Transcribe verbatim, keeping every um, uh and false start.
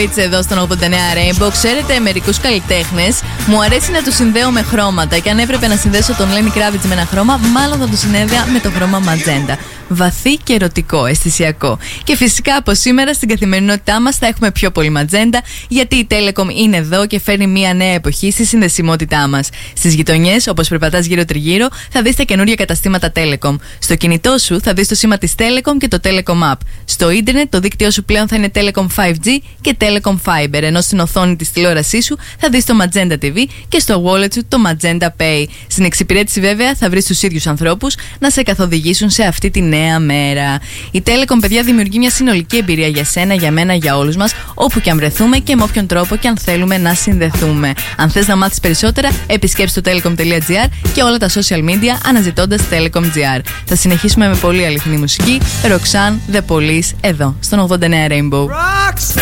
Εδώ στον ογδόντα εννέα Rainbow. Ξέρετε, μερικούς καλλιτέχνες μου αρέσει να τους συνδέω με χρώματα. Και αν έπρεπε να συνδέσω τον Lenny Kravitz με ένα χρώμα, μάλλον θα το συνέδεα με το χρώμα ματζέντα. Βαθύ και ερωτικό, αισθησιακό. Και φυσικά από σήμερα στην καθημερινότητά μας θα έχουμε πιο πολύ ματζέντα, γιατί η Telecom είναι εδώ και φέρνει μια νέα εποχή στη συνδεσιμότητά μας. Στις γειτονιές, όπως περπατάς γύρω-τριγύρω, θα δεις τα καινούργια καταστήματα Telecom. Στο κινητό σου θα δεις το σήμα της Telecom και το Telecom App. Στο ίντερνετ το δίκτυό σου πλέον θα είναι Telecom φάιβ τζι και Telecom Fiber, ενώ στην οθόνη της τηλεόρασής σου θα δεις το Magenta τι βι και στο wallet σου το Magenta Pay. Στην εξυπηρέτηση βέβαια θα βρεις τους ίδιους ανθρώπους να σε καθοδηγήσουν σε αυτή τη νέα μέρα. Η Telecom, παιδιά, δημιουργεί μια συνολική εμπειρία για σένα, για μένα, για όλους μας, όπου και αν βρεθούμε και με όποιον τρόπο και αν θέλουμε να συνδεθούμε. Αν θες να μάθεις περισσότερα, επισκέψου το telecom τελεία gr και όλα τα social media αναζητώντας Telecom τζι αρ. Θα συνεχίσουμε με πολύ αληθινή μουσική. Roxanne, The Police, εδώ στον ογδόντα εννέα Rainbow.